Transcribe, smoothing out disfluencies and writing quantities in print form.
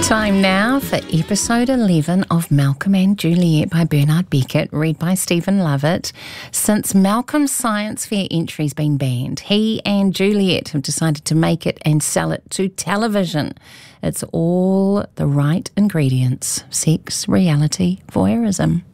Time now for episode 11 of Malcolm and Juliet by Bernard Beckett, read by Stephen Lovett. Since Malcolm's Science Fair entry's been banned, he and Juliet have decided to make it and sell it to television. It's all the right ingredients: sex, reality, voyeurism.